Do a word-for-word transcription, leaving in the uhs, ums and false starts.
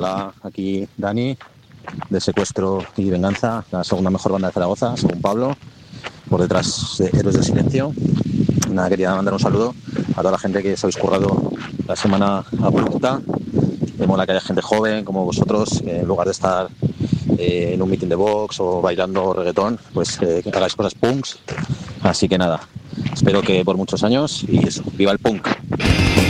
Hola, aquí Dani, de Secuestro y Venganza, la segunda mejor banda de Zaragoza, según Pablo, por detrás de Héroes del Silencio. Nada, quería mandar un saludo a toda la gente que os habéis currado la semana abrupta. Me mola que haya gente joven como vosotros, que en lugar de estar eh, en un meeting de box o bailando reggaetón, pues eh, que hagáis cosas punks. Así que nada, espero que por muchos años y eso, ¡viva el punk!